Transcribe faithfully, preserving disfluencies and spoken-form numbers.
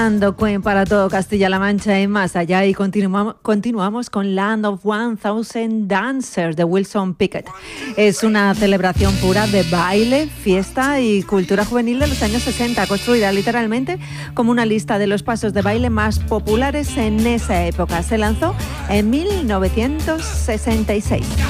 Dando Queen para todo Castilla-La Mancha y más allá, y continuamos, continuamos con Land of One Thousand Dancers de Wilson Pickett. Es una celebración pura de baile, fiesta y cultura juvenil de los años sesenta, construida literalmente como una lista de los pasos de baile más populares en esa época. Se lanzó en mil novecientos sesenta y seis.